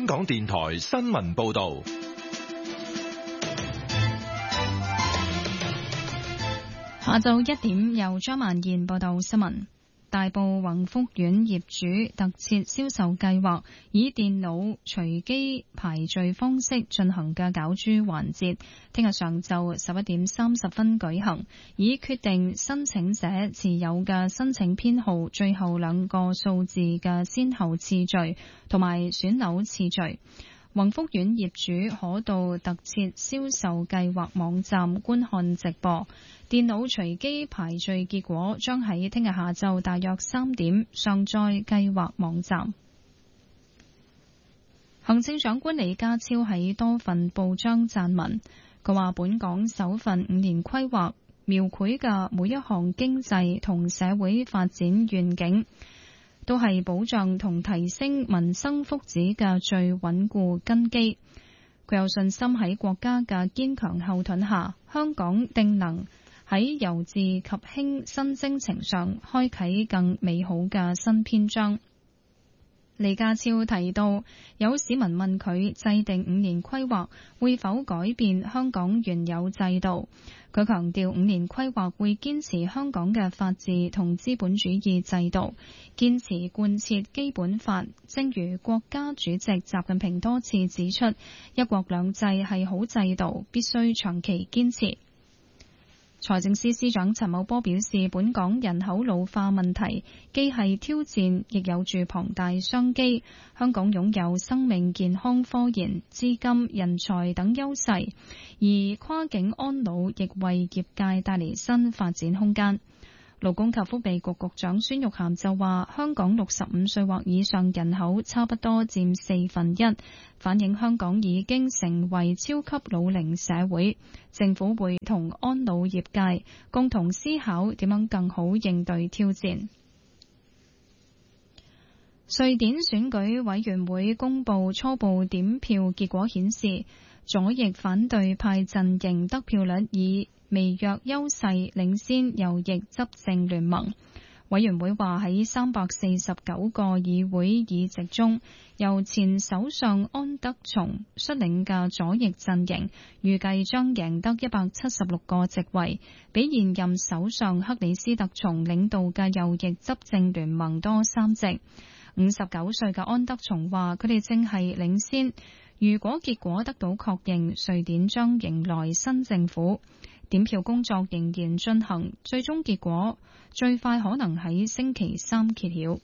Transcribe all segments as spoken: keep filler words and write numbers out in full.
港電台新聞報道。 下晝一點，由張曼燕報道新聞。大埔宏福苑業主特設銷售計劃以電腦隨機排序方式進行嘅攪珠環節，聽日上晝十一點三十分舉行，以決定申請者持有嘅申請編號最後兩個數字嘅先後次序同埋選樓次序。宏福苑業主可到特設銷售計劃網站觀看直播。電腦隨機排序結果將喺聽日下晝大約三點上載計劃網站。行政長官李家超喺多份報章撰文，佢話本港首份五年規劃描繪嘅每一項經濟同社會發展願景，都係保障同提升民生福祉嘅最穩固根基。佢有信心喺國家嘅堅強後盾下，香港定能喺由治及興新征程上開啟更美好嘅新篇章。李家超提到，有市民問佢制定五年規劃會否改變香港原有制度，佢強調五年規劃會堅持香港嘅法治同資本主義制度，堅持貫徹基本法。正如國家主席習近平多次指出，一國兩制係好制度，必須長期堅持。財政司司長陳茂波表示，本港人口老化問題既係挑戰，亦有住龐大商機。香港擁有生命健康科研、資金、人才等優勢，而跨境安老亦為業界帶嚟新發展空間。勞工及福利局局長孫玉菡就話，香港六十五歲或以上人口差不多佔四分一，反映香港已經成為超級老齡社會。政府會同安老業界共同思考點樣更好應對挑戰。瑞典選舉委員會公布初步點票結果顯示，左翼反對派陣營得票率以微弱優勢領先右翼執政聯盟。委員會話喺三百四十九個議會議席中，由前首相安德松率領嘅左翼陣營預計將贏得一百七十六個席位，比現任首相克里斯特松領導嘅右翼執政聯盟多三席。五十九歲嘅安德松話，佢哋正係領先，如果結果得到確認，瑞典將迎來新政府。點票工作仍然進行，最終結果最快可能喺星期三揭曉。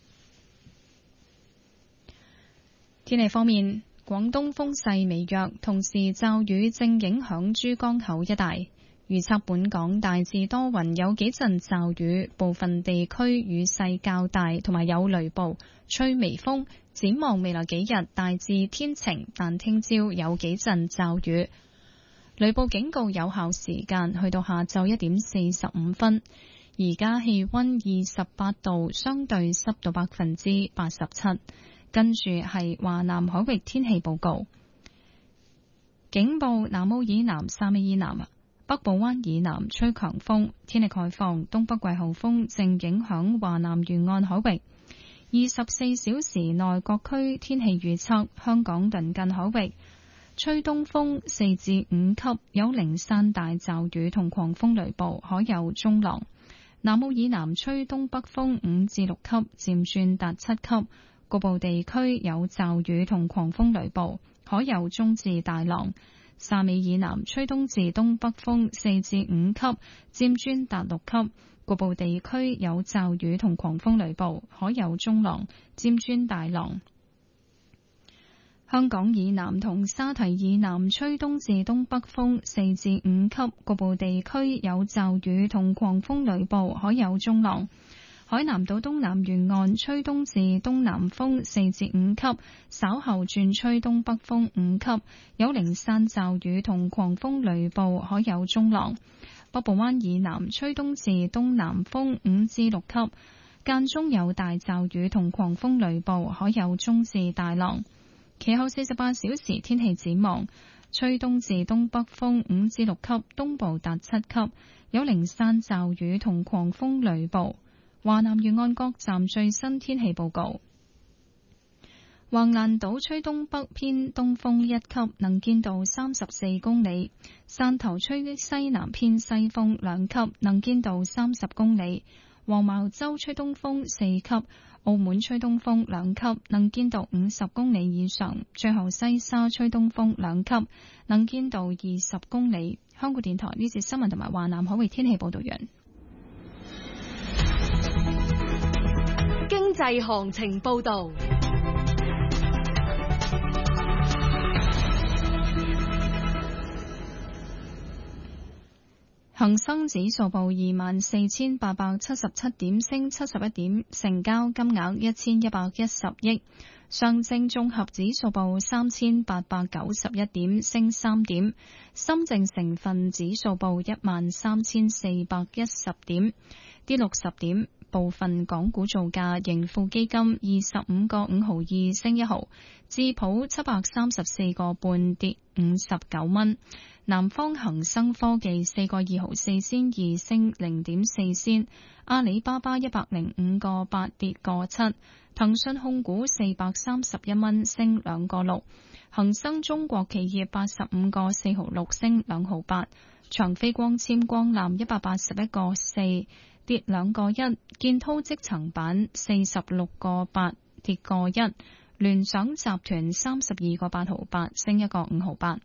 天氣方面，廣東風勢微弱，同時驟雨正影響珠江口一帶。預測本港大致多雲，有幾陣驟雨，部分地區雨勢較大，同埋有雷暴，吹微風。展望未來幾日，大致天晴，但聽朝有幾陣驟雨。雷暴警告有效時間去到下晝一點四十五分。而家氣溫二十八度，相對濕度百分之八十七。跟住係華南海域天氣報告。警報：南澳以南、汕尾以南、北部灣以南吹強風，天氣概況：東北季候風正影響華南沿岸海域。二十四小時內各區天氣預測：香港鄰近海域吹東風四至五級，有零散大驟雨同狂風雷暴，海有中浪。南澳以南吹東北風五至六級，漸轉達七級，局部地區有驟雨同狂風雷暴，海有中至大浪。汕尾以南吹東至東北風四至五級，漸轉達六級，局部地區有驟雨同狂風雷暴，海有中浪，漸轉大浪。香港以南同沙堤以南吹東至東北風四至五級，局部地區有驟雨同狂風雷暴，海有中浪。海南島東南沿岸吹東至東南風四至五級，稍後轉吹東北風五級，有零散驟雨同狂風雷暴，海有中浪。北部灣以南吹東至東南風五至六級，間中有大驟雨同狂風雷暴，海有中至大浪。其後四十八小時天氣展望，吹東至東北風五至六級，東部達七級，有零散驟雨同狂風雷暴。華南沿岸各站最新天氣報告。 橫瀾島吹東北偏東風一級，能見度三十四公里；汕頭吹西南偏西風兩級，能見度三十公里；黃茅洲吹東風四級，澳門吹東風兩級，能見度五十公里以上；最後西沙吹東風兩級，能見度二十公里。香港電台呢節新聞同埋華南海域天氣報道完。 經濟行情報道。 恒生指數報二萬四千八百七十七點，升七十一點，成交金額一千一百一十億。上證綜合指數報三千八百九十一點，升三點。深證成分指數報一萬三千四百一十點，跌六十點。部分港股造價，盈富基金二十五個五毫二升一毫，智普七百三十四個半跌五十九蚊。南方恒生科技四個二毫四仙二升零點四仙，阿里巴巴一百零五個八跌個七，騰訊控股四百三十一蚊升兩個六，恒生中國企業八十五個四毫六升兩毫八，長飛光纖光纜一百八十一個四跌兩個一，建滔積層板四十六個八跌個一，聯想集團三十二個八毫八升一個五毫八。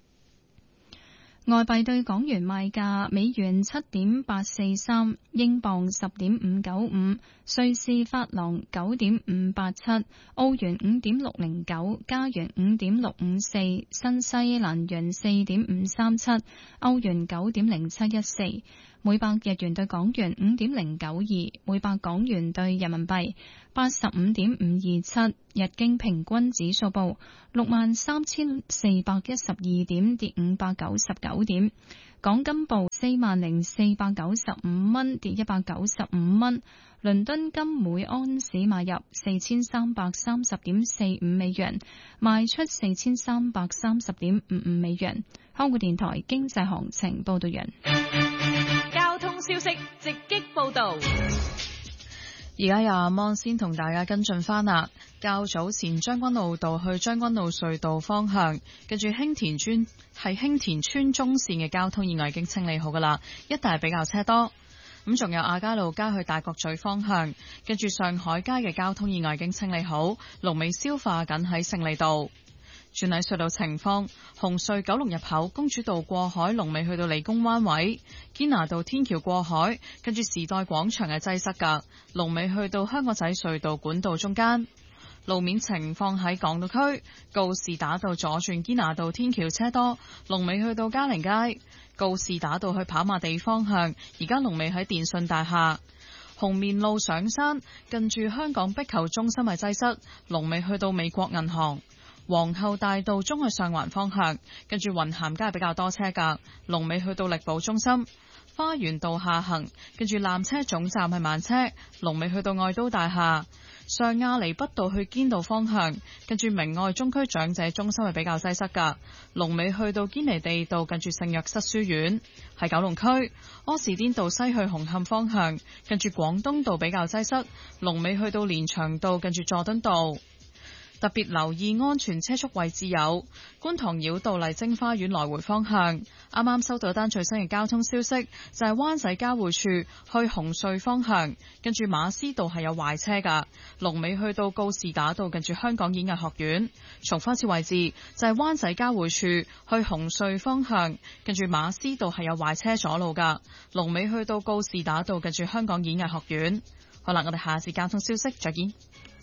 外幣對港元賣價：美元七點八四三，英鎊十點五九五，瑞士法郎九點五八七，澳元五點六零九，加元五點六五四，新西蘭元四點五三七，歐元九點零七一四。每百日元對港元五點零九二，每百港元對人民幣八十五點五二七。日經平均指數報六萬三千四百一十二點，跌五百九十九點。港金報四萬零四百九十五蚊，跌一百九十五蚊。倫敦金每安士買入四千三百三十點四五美元，賣出四千三百三十點五五美元。香港電台經濟行情報道完。 交通消息直擊報道。 而家有阿芒先同大家跟進翻啦。較早前將軍澳道去將軍澳隧道方向，跟住興田村係興田村中線嘅交通意外已經清理好噶啦，一帶比較車多。咁仲有亞皆老街去大角咀方向，跟住上海街嘅交通意外已經清理好，龍尾消化緊喺勝利道。轉喺隧道情況，紅隧九龍入口公主道過海龍尾去到理工灣位，堅拿道天橋過海，跟住時代廣場嘅擠塞噶，龍尾去到香港仔隧道管道中間。路面情況喺港島區，告士打道左轉堅拿道天橋車多，龍尾去到嘉寧街；告士打道去跑馬地方向，而家龍尾喺電訊大廈。紅棉路上山，近住香港壁球中心係擠塞，龍尾去到美國銀行。皇后大道中去上環方向，跟住雲咸街比較多車噶，龍尾去到力寶中心。花園道下行，跟住纜車總站係慢車，龍尾去到愛都大廈。上亞厘畢道去堅道方向，跟住明愛中區長者中心係比較擠塞噶，龍尾去到堅尼地道，近住聖約瑟書院。喺九龍區柯士甸道西去紅磡方向，跟住廣東道比較擠塞，龍尾去到連翔道，近住佐敦道。特別留意安全車速位置有觀塘繞道麗晶花園來回方向。啱啱收到單最新嘅交通消息，就係灣仔交匯處去紅隧方向，跟住馬師道係有壞車噶，龍尾去到告士打道，近住香港演藝學院。重複一次位置就係灣仔交匯處去紅隧方向，跟住馬師道係有壞車阻路噶，龍尾去到告士打道，近住香港演藝學院。好啦，我哋下次交通消息再見。